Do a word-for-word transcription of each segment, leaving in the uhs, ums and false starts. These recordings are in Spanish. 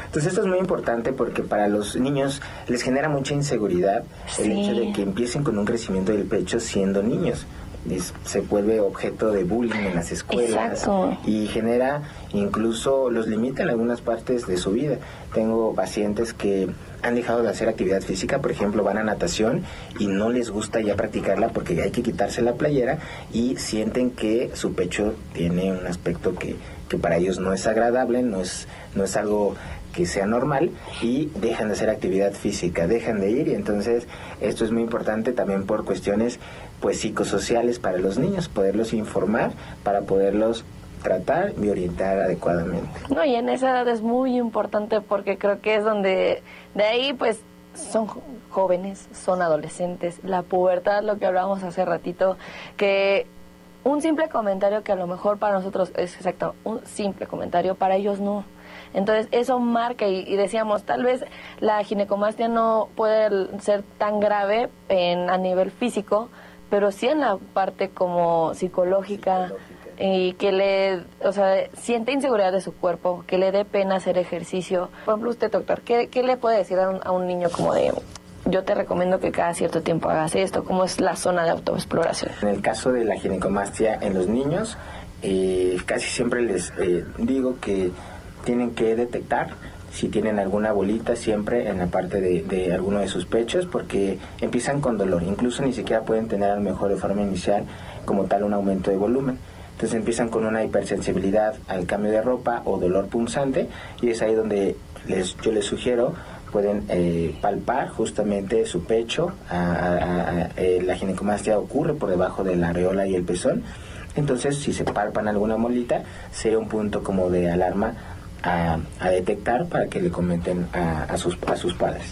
Entonces esto es muy importante porque para los niños les genera mucha inseguridad sí. el hecho de que empiecen con un crecimiento del pecho siendo niños. Se vuelve objeto de bullying en las escuelas. Exacto. Y genera, incluso los limita en algunas partes de su vida. Tengo pacientes que han dejado de hacer actividad física, por ejemplo, van a natación y no les gusta ya practicarla porque hay que quitarse la playera y sienten que su pecho tiene un aspecto que, que para ellos no es agradable, no es, no es algo que sea normal y dejan de hacer actividad física, dejan de ir y entonces esto es muy importante también por cuestiones pues psicosociales para los niños, poderlos informar para poderlos tratar y orientar adecuadamente. No, y en esa edad es muy importante porque creo que es donde de ahí pues son jóvenes, son adolescentes, la pubertad, lo que hablábamos hace ratito, que un simple comentario que a lo mejor para nosotros es exacto, un simple comentario, para ellos no. Entonces eso marca y, y decíamos, tal vez la ginecomastia no puede ser tan grave en, a nivel físico, pero sí en la parte como psicológica, psicológica. Y que le, o sea, siente inseguridad de su cuerpo, que le dé pena hacer ejercicio. Por ejemplo, usted, doctor, ¿qué, qué le puede decir a un, a un niño como de, yo te recomiendo que cada cierto tiempo hagas esto? ¿Cómo es la zona de autoexploración? En el caso de la ginecomastia en los niños, eh, casi siempre les eh, digo que tienen que detectar si tienen alguna bolita siempre en la parte de, de alguno de sus pechos, porque empiezan con dolor, incluso ni siquiera pueden tener a lo mejor de forma inicial como tal un aumento de volumen. Entonces empiezan con una hipersensibilidad al cambio de ropa o dolor punzante y es ahí donde les, yo les sugiero pueden eh, palpar justamente su pecho. A, a, a, eh, la ginecomastia ocurre por debajo de la areola y el pezón. Entonces si se palpan alguna molita sería un punto como de alarma a, a detectar para que le comenten a, a, sus, a sus padres.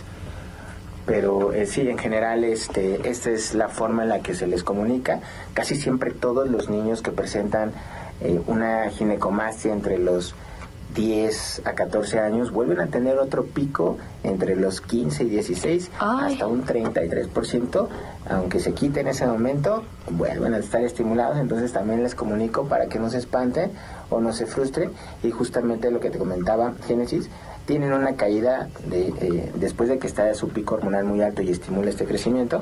Pero eh, sí, en general este, esta es la forma en la que se les comunica. Casi siempre todos los niños que presentan eh, una ginecomastia entre los diez a catorce años vuelven a tener otro pico entre los quince y dieciséis. Ay. Hasta un treinta y tres por ciento, aunque se quite en ese momento, vuelven a estar estimulados. Entonces también les comunico para que no se espanten o no se frustren. Y justamente lo que te comentaba, Génesis, tienen una caída de, eh, después de que está su pico hormonal muy alto y estimula este crecimiento,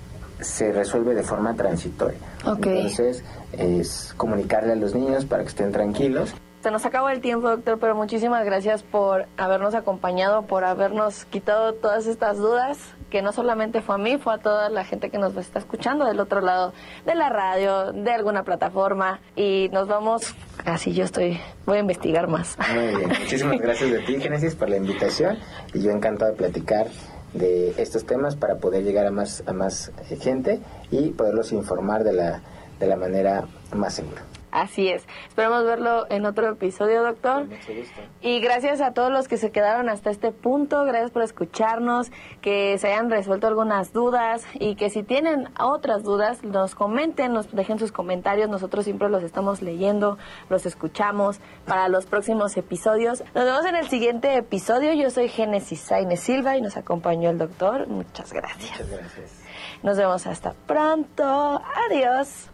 se resuelve de forma transitoria. Okay. Entonces es comunicarle a los niños para que estén tranquilos. Se nos acabó el tiempo, doctor, pero muchísimas gracias por habernos acompañado, por habernos quitado todas estas dudas, que no solamente fue a mí, fue a toda la gente que nos está escuchando del otro lado de la radio, de alguna plataforma, y nos vamos, así yo estoy, voy a investigar más. Muy bien, muchísimas gracias de ti, Génesis, por la invitación, y yo encantado de platicar de estos temas para poder llegar a más, a más gente y poderlos informar de la, de la manera más segura. Así es. Esperamos verlo en otro episodio, doctor. Con mucho gusto. Y gracias a todos los que se quedaron hasta este punto. Gracias por escucharnos, que se hayan resuelto algunas dudas y que si tienen otras dudas, nos comenten, nos dejen sus comentarios. Nosotros siempre los estamos leyendo, los escuchamos para los próximos episodios. Nos vemos en el siguiente episodio. Yo soy Génesis Sainz Silva y nos acompañó el doctor. Muchas gracias. Muchas gracias. Nos vemos hasta pronto. Adiós.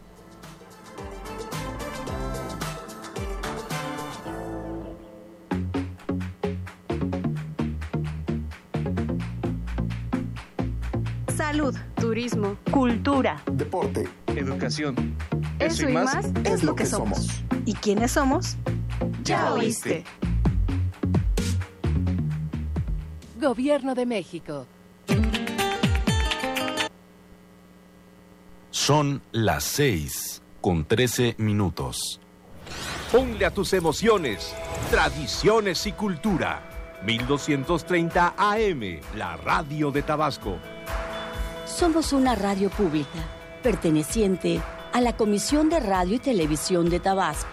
Salud, turismo, cultura, deporte, educación. Eso, Eso y más, más es lo que somos. somos. ¿Y quiénes somos? Ya oíste. Gobierno de México. Son las seis con trece minutos. Ponle a tus emociones, tradiciones y cultura. mil doscientos treinta A M, la radio de Tabasco. Somos una radio pública, perteneciente a la Comisión de Radio y Televisión de Tabasco.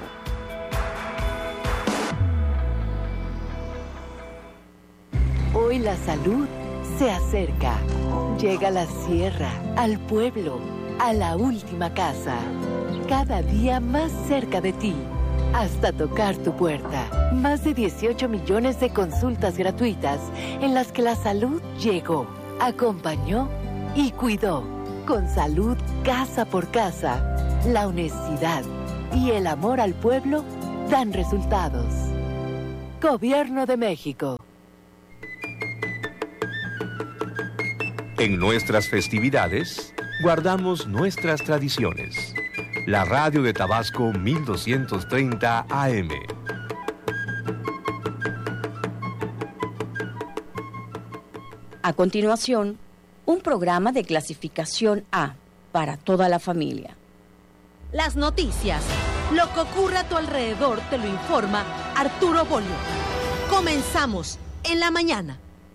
Hoy la salud se acerca. Llega a la sierra, al pueblo, a la última casa. Cada día más cerca de ti, hasta tocar tu puerta. Más de dieciocho millones de consultas gratuitas en las que la salud llegó, acompañó y cuidó. Con salud casa por casa, la honestidad y el amor al pueblo dan resultados. Gobierno de México. En nuestras festividades, guardamos nuestras tradiciones. La radio de Tabasco mil doscientos treinta A M. A continuación, un programa de clasificación A para toda la familia. Las noticias, lo que ocurre a tu alrededor te lo informa Arturo Bolio. Comenzamos en la mañana.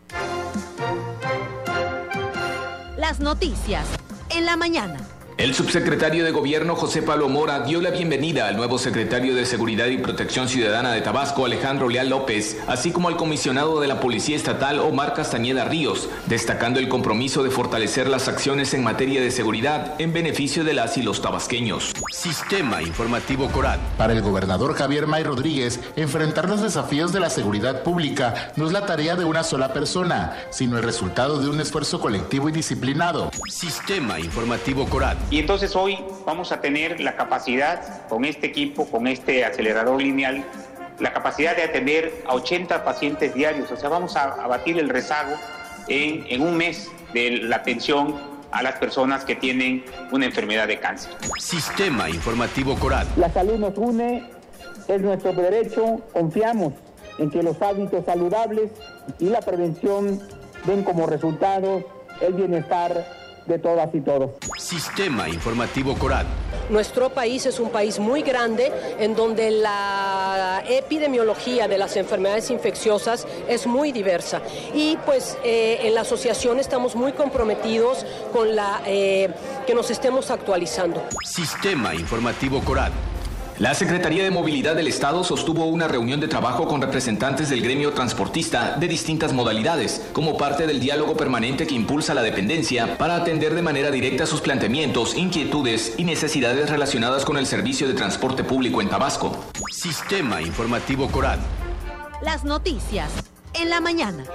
Las noticias en la mañana. El subsecretario de Gobierno José Pablo Mora dio la bienvenida al nuevo secretario de Seguridad y Protección Ciudadana de Tabasco, Alejandro Leal López, así como al comisionado de la Policía Estatal, Omar Castañeda Ríos, destacando el compromiso de fortalecer las acciones en materia de seguridad en beneficio de las y los tabasqueños. Sistema Informativo Corat. Para el gobernador Javier May Rodríguez, enfrentar los desafíos de la seguridad pública no es la tarea de una sola persona, sino el resultado de un esfuerzo colectivo y disciplinado. Sistema Informativo Corat. Y entonces hoy vamos a tener la capacidad, con este equipo, con este acelerador lineal, la capacidad de atender a ochenta pacientes diarios. O sea, vamos a abatir el rezago en, en un mes de la atención a las personas que tienen una enfermedad de cáncer. Sistema Informativo Corat. La salud nos une, es nuestro derecho, confiamos en que los hábitos saludables y la prevención den como resultado el bienestar de todas y todos. Sistema Informativo Corat. Nuestro país es un país muy grande en donde la epidemiología de las enfermedades infecciosas es muy diversa y pues eh, en la asociación estamos muy comprometidos con la eh, que nos estemos actualizando. Sistema Informativo Corat. La Secretaría de Movilidad del Estado sostuvo una reunión de trabajo con representantes del gremio transportista de distintas modalidades, como parte del diálogo permanente que impulsa la dependencia para atender de manera directa sus planteamientos, inquietudes y necesidades relacionadas con el servicio de transporte público en Tabasco. Sistema Informativo Corat. Las noticias en la mañana.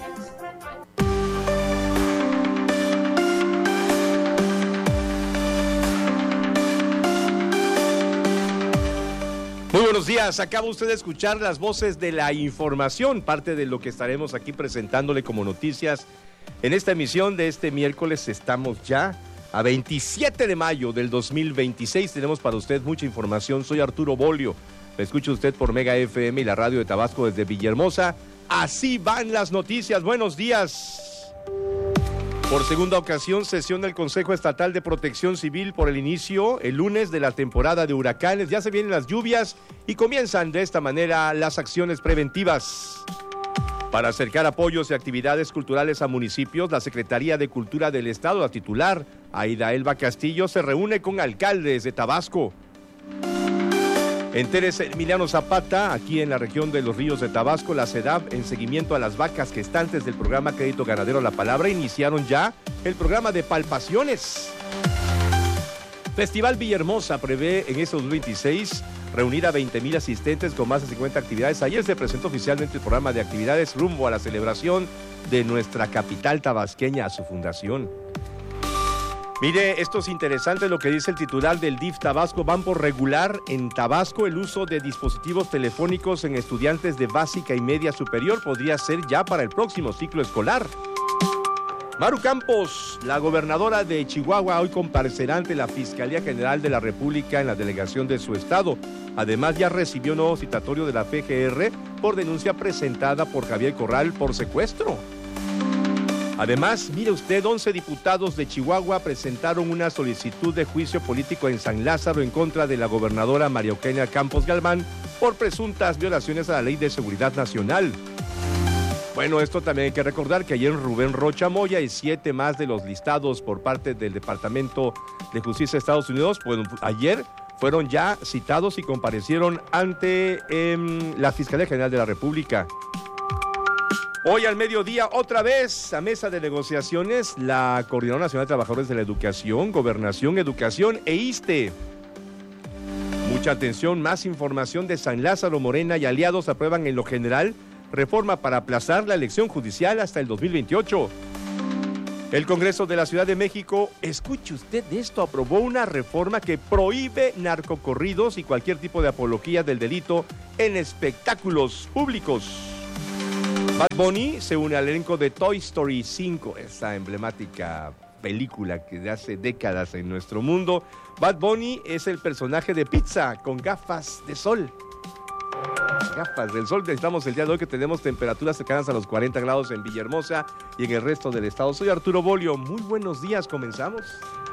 Muy buenos días, acaba usted de escuchar las voces de la información, parte de lo que estaremos aquí presentándole como noticias en esta emisión de este miércoles. Estamos ya a veintisiete de mayo del dos mil veintiséis, tenemos para usted mucha información. Soy Arturo Bolio, me escucha usted por Mega F M y la radio de Tabasco desde Villahermosa. Así van las noticias, buenos días. Por segunda ocasión, sesión del Consejo Estatal de Protección Civil por el inicio, el lunes, de la temporada de huracanes. Ya se vienen las lluvias y comienzan de esta manera las acciones preventivas. Para acercar apoyos y actividades culturales a municipios, la Secretaría de Cultura del Estado, la titular, Aida Elba Castillo, se reúne con alcaldes de Tabasco. En Teresa Emiliano Zapata, aquí en la región de los Ríos de Tabasco, la CEDAV, en seguimiento a las vacas gestantes del programa Crédito Ganadero La Palabra, iniciaron ya el programa de palpaciones. Festival Villahermosa prevé en este dos mil veintiséis reunir a veinte mil asistentes con más de cincuenta actividades. Ayer se presentó oficialmente el programa de actividades rumbo a la celebración de nuestra capital tabasqueña a su fundación. Mire, esto es interesante lo que dice el titular del D I F Tabasco. Van por regular en Tabasco el uso de dispositivos telefónicos en estudiantes de básica y media superior. Podría ser ya para el próximo ciclo escolar. Maru Campos, la gobernadora de Chihuahua, hoy comparecerá ante la Fiscalía General de la República en la delegación de su estado. Además, ya recibió nuevo citatorio de la P G R por denuncia presentada por Javier Corral por secuestro. Además, mire usted, once diputados de Chihuahua presentaron una solicitud de juicio político en San Lázaro en contra de la gobernadora María Eugenia Campos Galván por presuntas violaciones a la Ley de Seguridad Nacional. Bueno, esto también hay que recordar que ayer Rubén Rocha Moya y siete más de los listados por parte del Departamento de Justicia de Estados Unidos, pues ayer fueron ya citados y comparecieron ante eh, la Fiscalía General de la República. Hoy al mediodía, otra vez, a mesa de negociaciones, la Coordinadora Nacional de Trabajadores de la Educación, Gobernación, Educación e ISSSTE. Mucha atención, más información de San Lázaro. Morena y aliados aprueban en lo general reforma para aplazar la elección judicial hasta el dos mil veintiocho. El Congreso de la Ciudad de México, escuche usted de esto, aprobó una reforma que prohíbe narcocorridos y cualquier tipo de apología del delito en espectáculos públicos. Bad Bunny se une al elenco de Toy Story cinco, esa emblemática película que de hace décadas en nuestro mundo. Bad Bunny es el personaje de Pizza con gafas de sol. Gafas del sol. Estamos el día de hoy que tenemos temperaturas cercanas a los cuarenta grados en Villahermosa y en el resto del estado. Soy Arturo Bolio. Muy buenos días. Comenzamos.